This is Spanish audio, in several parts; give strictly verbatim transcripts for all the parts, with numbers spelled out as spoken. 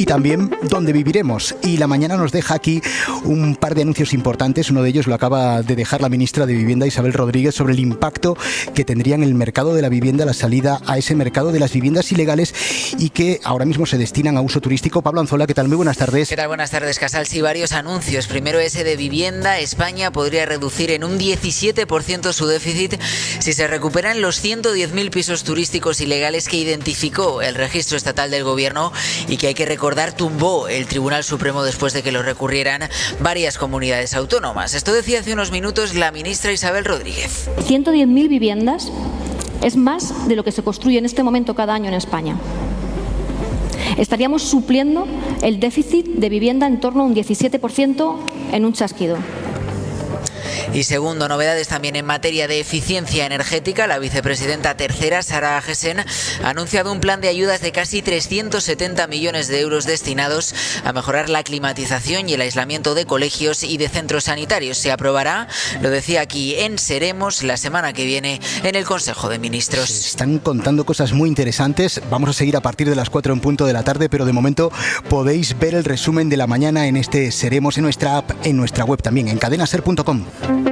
y también dónde viviremos. Y la mañana nos deja aquí un par de anuncios importantes. Uno de ellos lo acaba de dejar la ministra de Vivienda, Isabel Rodríguez, sobre el impacto que tendría en el mercado de la vivienda la salida a ese mercado de las viviendas ilegales y que ahora mismo se destinan a uso turístico. Pablo Anzola, ¿qué tal? Muy buenas tardes. ¿Qué tal? Buenas tardes, Casal. Sí, varios anuncios. Primero ese de vivienda. España podría reducir en un diecisiete por ciento su déficit si se recuperan los ciento diez mil pisos turísticos ilegales que identificó el registro estatal del gobierno y que, hay que recordar, tumbó el Tribunal Supremo después de que lo recurrieran varias comunidades autónomas. Esto decía hace unos minutos la ministra Isabel Rodríguez. ciento diez mil viviendas es más de lo que se construye en este momento cada año en España. Estaríamos supliendo el déficit de vivienda en torno a un diecisiete por ciento en un chasquido. Y segundo, novedades también en materia de eficiencia energética. La vicepresidenta tercera, Sara Agesen, ha anunciado un plan de ayudas de casi trescientos setenta millones de euros destinados a mejorar la climatización y el aislamiento de colegios y de centros sanitarios. Se aprobará, lo decía aquí en Seremos, la semana que viene en el Consejo de Ministros. Se están contando cosas muy interesantes. Vamos a seguir a partir de las cuatro en punto de la tarde, pero de momento podéis ver el resumen de la mañana en este Seremos, en nuestra app, en nuestra web también, en cadena ser punto com.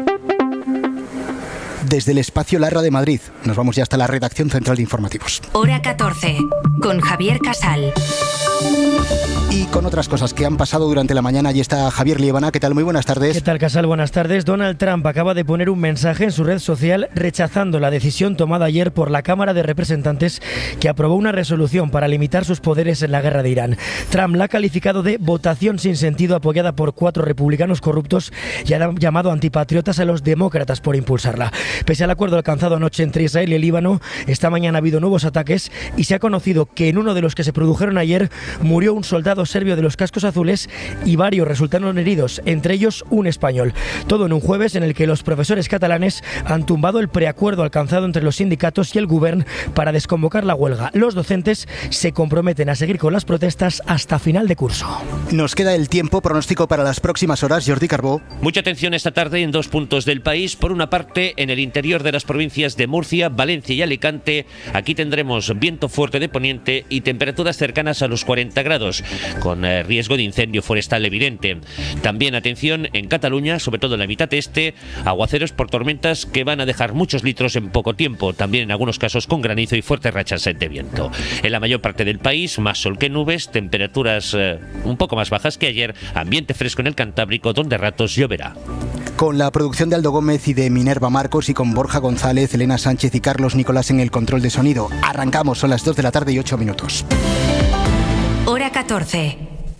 Desde el espacio Larra de Madrid, nos vamos ya hasta la redacción central de informativos. Hora catorce, con Javier Casal. Y con otras cosas que han pasado durante la mañana, allí está Javier Liebana. ¿Qué tal? Muy buenas tardes. ¿Qué tal, Casal? Buenas tardes. Donald Trump acaba de poner un mensaje en su red social rechazando la decisión tomada ayer por la Cámara de Representantes, que aprobó una resolución para limitar sus poderes en la guerra de Irán. Trump la ha calificado de votación sin sentido, apoyada por cuatro republicanos corruptos, y ha llamado antipatriotas a los demócratas por impulsarla. Pese al acuerdo alcanzado anoche entre Israel y el Líbano, esta mañana ha habido nuevos ataques y se ha conocido que en uno de los que se produjeron ayer murió un soldado serbio de los cascos azules y varios resultaron heridos, entre ellos un español. Todo en un jueves en el que los profesores catalanes han tumbado el preacuerdo alcanzado entre los sindicatos y el Govern para desconvocar la huelga. Los docentes se comprometen a seguir con las protestas hasta final de curso. Nos queda el tiempo. Pronóstico para las próximas horas, Jordi Carbó. Mucha atención esta tarde en dos puntos del país. Por una parte, en el interior de las provincias de Murcia, Valencia y Alicante. Aquí tendremos viento fuerte de poniente y temperaturas cercanas a los cuarenta grados, con eh, riesgo de incendio forestal evidente. También atención en Cataluña, sobre todo en la mitad este, aguaceros por tormentas que van a dejar muchos litros en poco tiempo, también en algunos casos con granizo y fuertes rachas de viento. En la mayor parte del país, más sol que nubes, temperaturas eh, un poco más bajas que ayer, ambiente fresco en el Cantábrico, donde a ratos lloverá. Con la producción de Aldo Gómez y de Minerva Marcos y con Borja González, Elena Sánchez y Carlos Nicolás en el control de sonido. Arrancamos, son las dos de la tarde y ocho minutos. Hora catorce.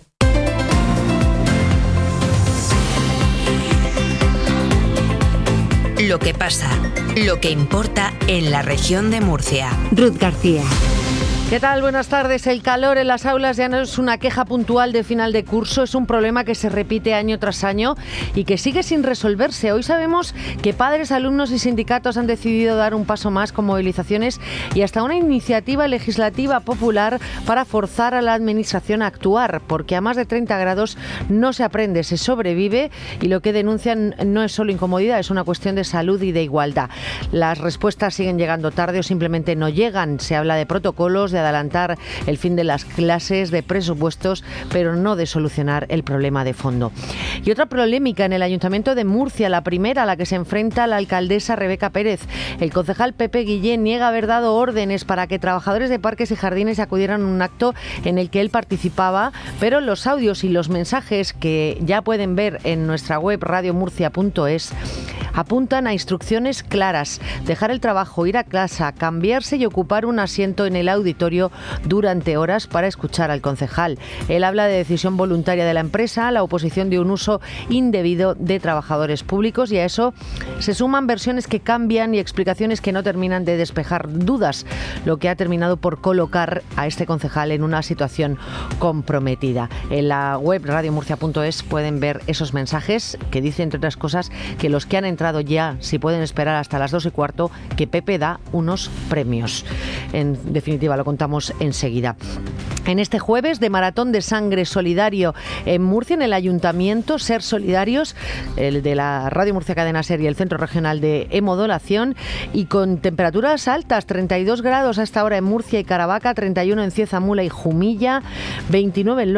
Lo que pasa, lo que importa en la región de Murcia. Ruth García. ¿Qué tal? Buenas tardes. El calor en las aulas ya no es una queja puntual de final de curso, es un problema que se repite año tras año y que sigue sin resolverse. Hoy sabemos que padres, alumnos y sindicatos han decidido dar un paso más con movilizaciones y hasta una iniciativa legislativa popular para forzar a la administración a actuar, porque a más de treinta grados no se aprende, se sobrevive, y lo que denuncian no es solo incomodidad, es una cuestión de salud y de igualdad. Las respuestas siguen llegando tarde o simplemente no llegan. Se habla de protocolos, de adelantar el fin de las clases, de presupuestos, pero no de solucionar el problema de fondo. Y otra polémica en el Ayuntamiento de Murcia, la primera a la que se enfrenta la alcaldesa Rebeca Pérez. El concejal Pepe Guillén niega haber dado órdenes para que trabajadores de parques y jardines acudieran a un acto en el que él participaba, pero los audios y los mensajes que ya pueden ver en nuestra web radio murcia punto es apuntan a instrucciones claras: dejar el trabajo, ir a casa, cambiarse y ocupar un asiento en el auditorio durante horas para escuchar al concejal. Él habla de decisión voluntaria de la empresa, la oposición de un uso indebido de trabajadores públicos, y a eso se suman versiones que cambian y explicaciones que no terminan de despejar dudas, lo que ha terminado por colocar a este concejal en una situación comprometida. En la web radio murcia punto es pueden ver esos mensajes que dicen, entre otras cosas, que los que han entrado ya, si pueden esperar hasta las dos y cuarto, que Pepe da unos premios. En definitiva, lo contamos enseguida. En este jueves de maratón de sangre solidario en Murcia, en el Ayuntamiento, Ser Solidarios, el de la Radio Murcia Cadena Ser y el Centro Regional de Hemodolación, y con temperaturas altas, treinta y dos grados a esta hora en Murcia y Caravaca, treinta y uno en Cieza, Mula y Jumilla, veintinueve en